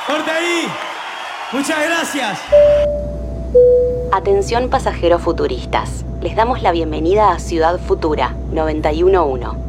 Corta ahí. Muchas gracias. Atención pasajeros futuristas. Les damos la bienvenida a Ciudad Futura 911.